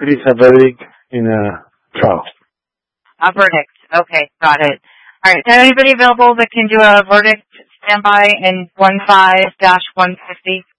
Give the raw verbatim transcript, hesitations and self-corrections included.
Please, a verdict in a trial. A verdict. Okay, got it. All right. Is there anybody available that can do a verdict standby in one five dash one fifty?